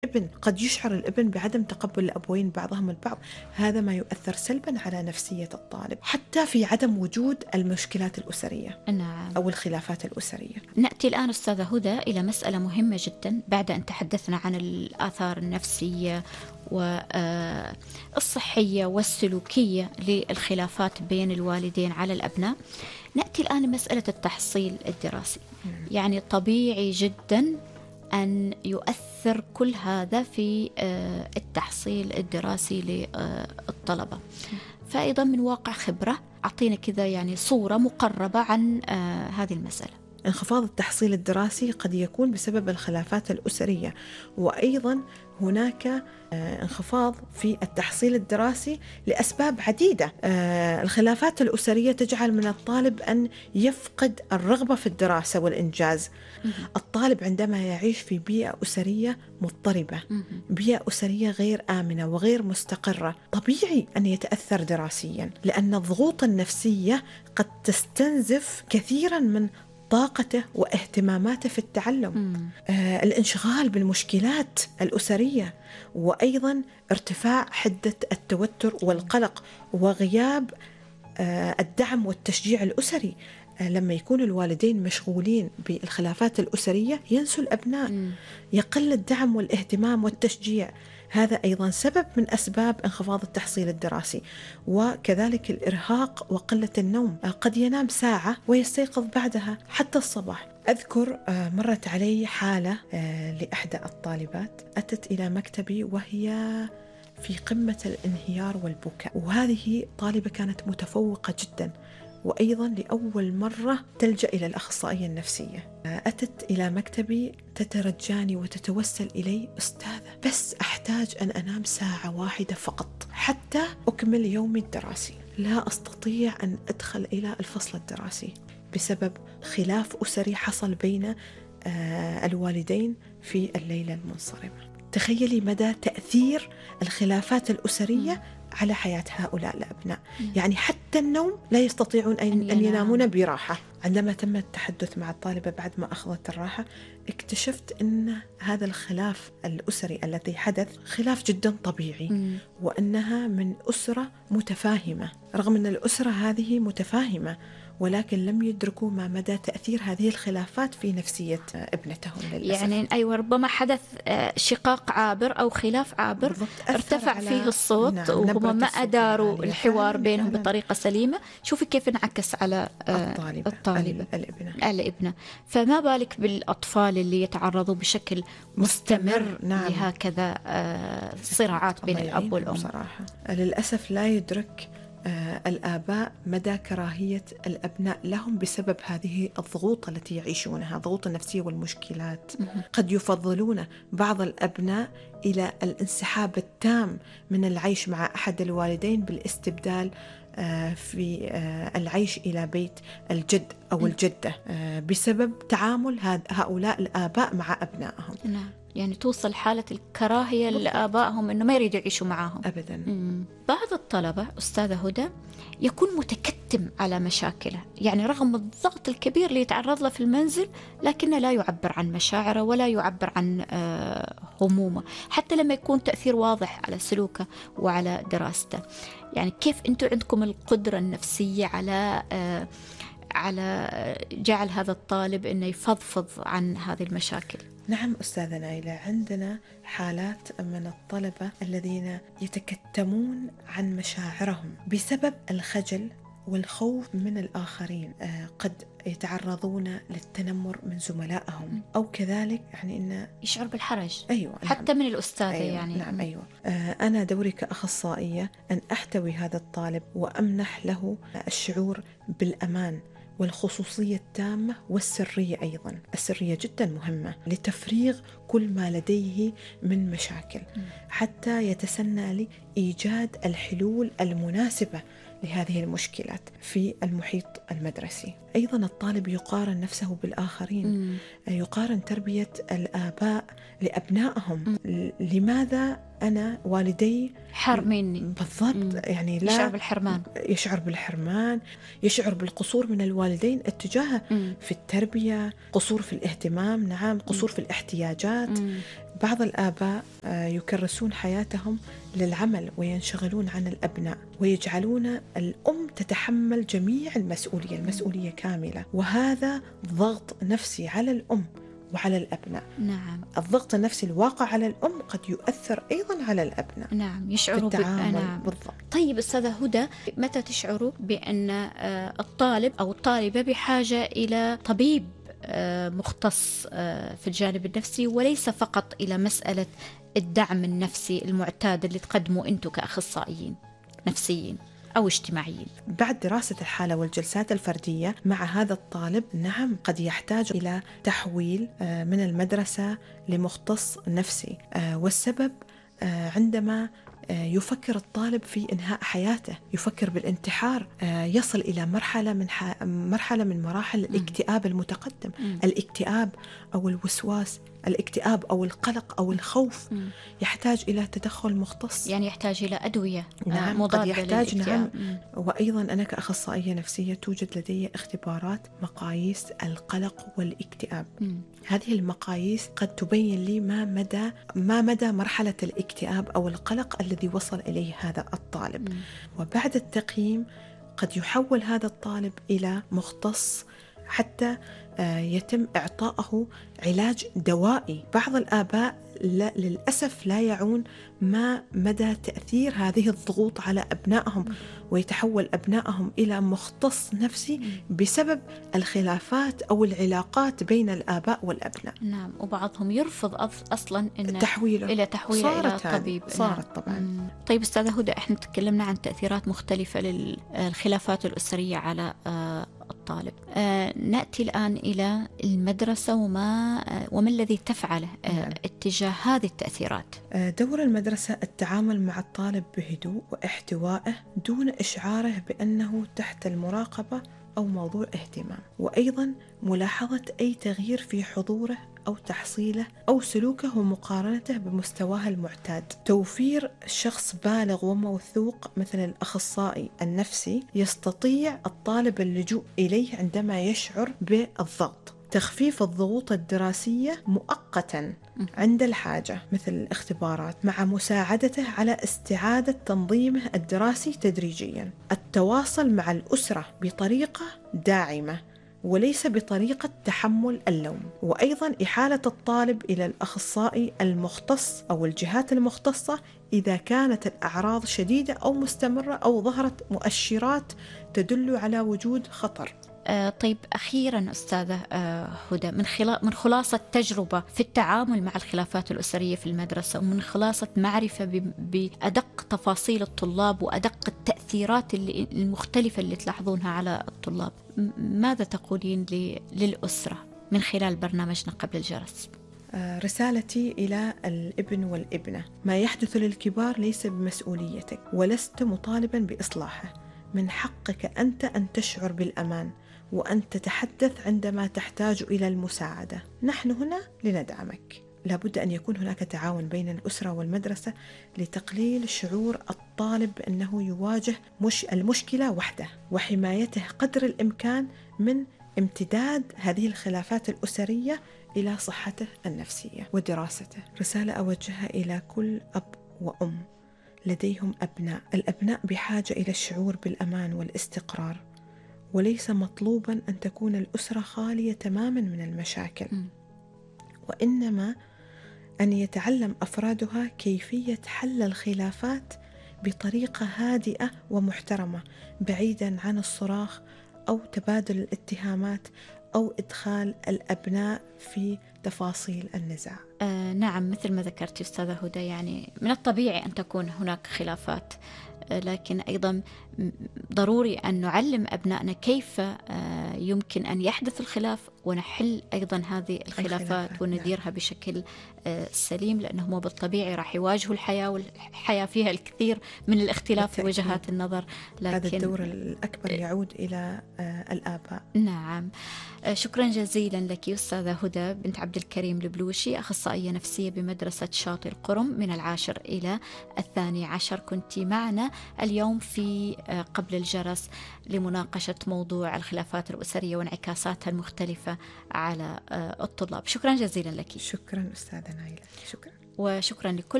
ابن قد يشعر الابن بعدم تقبل الأبوين بعضهم البعض، هذا ما يؤثر سلبا على نفسية الطالب، حتى في عدم وجود المشكلات الأسرية نعم. أو الخلافات الأسرية. نأتي الآن أستاذة هدى إلى مسألة مهمة جدا بعد أن تحدثنا عن الآثار النفسية والصحية والسلوكية للخلافات بين الوالدين على الأبناء. نأتي الآن لمسألة التحصيل الدراسي. يعني طبيعي جدا أن يؤثر كل هذا في التحصيل الدراسي للطلبة. فأيضا من واقع خبرة أعطينا كذا يعني صورة مقربة عن هذه المسألة. انخفاض التحصيل الدراسي قد يكون بسبب الخلافات الأسرية، وأيضا هناك انخفاض في التحصيل الدراسي لأسباب عديدة. الخلافات الأسرية تجعل من الطالب أن يفقد الرغبة في الدراسة والإنجاز. الطالب عندما يعيش في بيئة أسرية مضطربة، بيئة أسرية غير آمنة وغير مستقرة، طبيعي أن يتأثر دراسيا، لأن الضغوط النفسية قد تستنزف كثيرا من طاقته واهتماماته في التعلم. الانشغال بالمشكلات الأسرية، وأيضا ارتفاع حدة التوتر والقلق، وغياب الدعم والتشجيع الأسري. لما يكون الوالدين مشغولين بالخلافات الأسرية ينسوا الأبناء، يقل الدعم والاهتمام والتشجيع. هذا أيضا سبب من أسباب انخفاض التحصيل الدراسي. وكذلك الإرهاق وقلة النوم، قد ينام ساعة ويستيقظ بعدها حتى الصباح. أذكر مرت علي حالة لإحدى الطالبات أتت إلى مكتبي وهي في قمة الانهيار والبكاء، وهذه طالبة كانت متفوقة جدا، وأيضا لأول مرة تلجأ إلى الأخصائية النفسية. أتت إلى مكتبي تترجاني وتتوسل إلي: أستاذة، بس أحتاج أن أنام ساعة واحدة فقط حتى أكمل يومي الدراسي، لا أستطيع أن أدخل إلى الفصل الدراسي بسبب خلاف أسري حصل بين الوالدين في الليلة المنصرمة. تخيلي مدى تأثير الخلافات الأسرية على حياة هؤلاء الأبناء. يعني حتى النوم لا يستطيعون أن ينامون براحة. عندما تم التحدث مع الطالبة بعد ما أخذت الراحة، اكتشفت أن هذا الخلاف الأسري الذي حدث خلاف جدا طبيعي، وأنها من أسرة متفاهمة، رغم أن الأسرة هذه متفاهمة، ولكن لم يدركوا ما مدى تأثير هذه الخلافات في نفسية ابنتهم للأسف. يعني أيوة، ربما حدث شقاق عابر أو خلاف عابر ارتفع فيه الصوت، نعم، وهم ما أداروا الحوار بينهم بطريقة سليمة. شوفي كيف انعكس على الطالبة الابنة. فما بالك بالأطفال اللي يتعرضوا بشكل مستمر، نعم، لهكذا صراعات بين الأب والأم. صراحة للأسف لا يدرك الآباء مدى كراهية الأبناء لهم بسبب هذه الضغوط التي يعيشونها، الضغوط النفسية والمشكلات. قد يفضلون بعض الأبناء إلى الانسحاب التام من العيش مع أحد الوالدين بالاستبدال في العيش إلى بيت الجد أو الجدة بسبب تعامل هؤلاء الآباء مع أبنائهم. نعم، يعني توصل حالة الكراهية لآبائهم أنه ما يريدوا يعيشوا معاهم أبدا. بعض الطلبة أستاذة هدى يكون متكتم على مشاكله، يعني رغم الضغط الكبير اللي يتعرض له في المنزل لكنه لا يعبر عن مشاعره ولا يعبر عن همومه، حتى لما يكون تأثير واضح على سلوكه وعلى دراسته. يعني كيف أنتم عندكم القدرة النفسية على جعل هذا الطالب أنه يفضفض عن هذه المشاكل؟ نعم أستاذة نايلة، عندنا حالات من الطلبة الذين يتكتمون عن مشاعرهم بسبب الخجل والخوف من الآخرين. قد يتعرضون للتنمر من زملائهم، أو كذلك يعني إنه يشعر بالحرج. أيوة، حتى نعم، من الأستاذة. أيوة، يعني نعم، أيوة. أنا دوري كأخصائية أن أحتوي هذا الطالب وأمنح له الشعور بالأمان والخصوصية التامة والسرية. أيضا السرية جدا مهمة لتفريغ كل ما لديه من مشاكل، حتى يتسنى لإيجاد الحلول المناسبة لهذه المشكلات في المحيط المدرسي. أيضا الطالب يقارن نفسه بالآخرين، يقارن تربية الآباء لأبنائهم. لماذا أنا والدي حرميني؟ بالضبط، يعني لا يشعر بالحرمان، يشعر بالقصور من الوالدين اتجاهه في التربية، قصور في الاهتمام، نعم، قصور في الاحتياجات. بعض الآباء يكرسون حياتهم للعمل وينشغلون عن الأبناء ويجعلون الأم تتحمل جميع المسؤولية كاملة، وهذا ضغط نفسي على الأم وعلى الأبناء. نعم. الضغط النفسي الواقع على الأم قد يؤثر أيضا على الأبناء. نعم، يشعروا بالتعامل. نعم. بالضبط. طيب أستاذة هدى، متى تشعروا بأن الطالب أو الطالبة بحاجة إلى طبيب مختص في الجانب النفسي، وليس فقط إلى مسألة الدعم النفسي المعتاد اللي تقدموا أنتم كأخصائيين نفسيين أو اجتماعيين؟ بعد دراسة الحالة والجلسات الفردية مع هذا الطالب، نعم قد يحتاج إلى تحويل من المدرسة لمختص نفسي، والسبب عندما يفكر الطالب في إنهاء حياته، يفكر بالانتحار، يصل إلى مرحلة من مراحل الاكتئاب المتقدم. الاكتئاب أو الوسواس، الاكتئاب أو القلق أو الخوف يحتاج إلى تدخل مختص، يعني يحتاج إلى أدوية. نعم قد يحتاج. نعم. وأيضا أنا كأخصائية نفسية توجد لدي اختبارات مقاييس القلق والاكتئاب. هذه المقاييس قد تبين لي ما مدى مرحلة الاكتئاب أو القلق الذي وصل إليه هذا الطالب. وبعد التقييم قد يحول هذا الطالب إلى مختص حتى يتم إعطائه علاج دوائي. بعض الآباء للأسف لا يعون ما مدى تأثير هذه الضغوط على أبنائهم، ويتحول أبنائهم إلى مختص نفسي بسبب الخلافات أو العلاقات بين الآباء والأبناء. نعم، وبعضهم يرفض أصلا إلى تحويله إلى طبيب. صارت طبعا. طيب أستاذة هدى، إحنا تكلمنا عن تأثيرات مختلفة للخلافات الأسرية على الطالب. نأتي الآن إلى المدرسة وما الذي تفعله اتجاه هذه التأثيرات؟ دور المدرسة التعامل مع الطالب بهدوء واحتوائه دون إشعاره بأنه تحت المراقبة أو موضوع اهتمام، وأيضا ملاحظة أي تغيير في حضوره أو تحصيله أو سلوكه ومقارنته بمستواه المعتاد. توفير شخص بالغ وموثوق مثل الأخصائي النفسي يستطيع الطالب اللجوء إليه عندما يشعر بالضغط. تخفيف الضغوط الدراسية مؤقتا عند الحاجة مثل الاختبارات، مع مساعدته على استعادة تنظيمه الدراسي تدريجيا. التواصل مع الأسرة بطريقة داعمة وليس بطريقة تحمل اللوم، وأيضا إحالة الطالب إلى الأخصائي المختص أو الجهات المختصة إذا كانت الأعراض شديدة أو مستمرة أو ظهرت مؤشرات تدل على وجود خطر. طيب أخيرا أستاذة هدى، من خلاصة تجربة في التعامل مع الخلافات الأسرية في المدرسة، ومن خلاصة معرفة بأدق تفاصيل الطلاب وأدق التأثيرات المختلفة اللي تلاحظونها على الطلاب، ماذا تقولين للأسرة من خلال برنامجنا قبل الجرس؟ رسالتي إلى الابن والابنة: ما يحدث للكبار ليس بمسؤوليتك، ولست مطالبا بإصلاحه. من حقك أنت أن تشعر بالأمان وأن تتحدث عندما تحتاج إلى المساعدة. نحن هنا لندعمك. لابد أن يكون هناك تعاون بين الأسرة والمدرسة لتقليل شعور الطالب بأنه يواجه المشكلة وحده، وحمايته قدر الإمكان من امتداد هذه الخلافات الأسرية إلى صحته النفسية ودراسته. رسالة أوجهها إلى كل أب وأم لديهم أبناء. الأبناء بحاجة إلى الشعور بالأمان والاستقرار، وليس مطلوبا أن تكون الأسرة خالية تماما من المشاكل، وإنما أن يتعلم أفرادها كيفية حل الخلافات بطريقة هادئة ومحترمة، بعيدا عن الصراخ أو تبادل الاتهامات أو إدخال الأبناء في تفاصيل النزاع. نعم، مثل ما ذكرت أستاذة هدى، يعني من الطبيعي أن تكون هناك خلافات، لكن أيضا ضروري أن نعلم أبنائنا كيف يمكن أن يحدث الخلاف، ونحل أيضا هذه الخلافات ونديرها بشكل سليم، لأنه بالطبيعي راح يواجهوا الحياة، والحياة فيها الكثير من الاختلاف في وجهات النظر. لكن هذا الدور الأكبر يعود إلى الآباء. نعم. شكرا جزيلا لك أستاذة هدى بنت عبد الكريم البلوشي، أخصائية نفسية بمدرسة شاطئ القرم من 10 إلى 12. كنت معنا اليوم في قبل الجرس لمناقشة موضوع الخلافات الأسرية وانعكاساتها المختلفة على الطلاب. شكرا جزيلا لك. شكرا أستاذة. جدا عايلة، شكرا. وشكرا لكل